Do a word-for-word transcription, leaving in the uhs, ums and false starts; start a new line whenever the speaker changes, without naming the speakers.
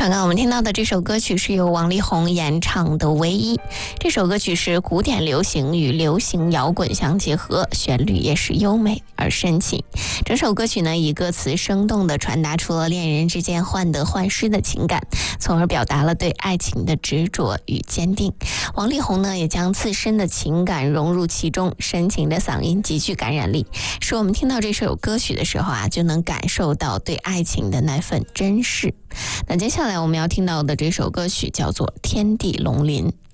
刚刚我们听到的这首歌曲是由王力宏演唱的《唯一》。这首歌曲是古典流行与流行摇滚相结合，旋律也是优美而深情。整首歌曲呢，以歌词生动地传达出了恋人之间患得患失的情感，从而表达了对爱情的执着与坚定。王力宏呢，也将自身的情感融入其中，深情的嗓音极具感染力，使我们听到这首歌曲的时候啊，就能感受到对爱情的那份珍视。那接下来我们要听到的这首歌曲叫做《天地龙鳞》。